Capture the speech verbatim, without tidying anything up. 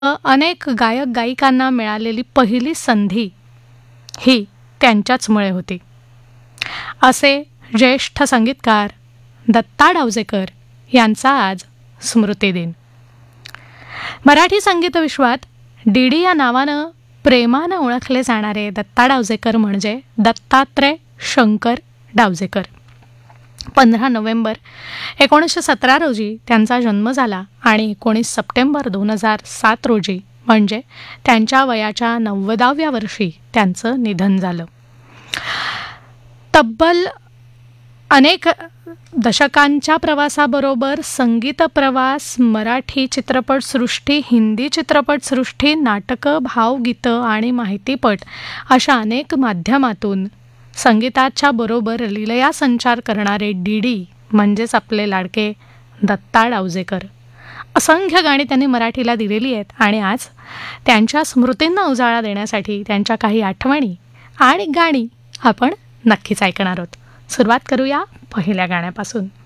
अ, अनेक गायक गायिकांना मिळालेली पहिली संधी ही त्यांच्याचमुळे होती. असे ज्येष्ठ संगीतकार दत्ता डावजेकर यांचा आज स्मृतिदिन. मराठी संगीत विश्वात डी डी या नावानं प्रेमानं ओळखले जाणारे दत्ता डावजेकर म्हणजे दत्तात्रय शंकर डावजेकर. पंधरा नोव्हेंबर एकोणीसशे सतरा रोजी त्यांचा जन्म झाला आणि एकोणीस सप्टेंबर दोन हजार सात रोजी म्हणजे त्यांच्या वयाच्या नव्वदाव्या वर्षी त्यांचं निधन झालं. तब्बल अनेक दशकांच्या प्रवासाबरोबर संगीत प्रवास, मराठी चित्रपटसृष्टी, हिंदी चित्रपटसृष्टी, नाटकं, भावगीतं आणि माहितीपट अशा अनेक माध्यमातून संगीताच्या बरोबर लीलया संचार करणारे डी डी म्हणजेच आपले लाडके दत्ता डावजेकर. असंख्य गाणी त्यांनी मराठीला दिलेली आहेत आणि आज त्यांच्या स्मृतींना उजाळा देण्यासाठी त्यांच्या काही आठवणी आणि गाणी आपण नक्कीच ऐकणार आहोत. सुरुवात करूया पहिल्या गाण्यापासून.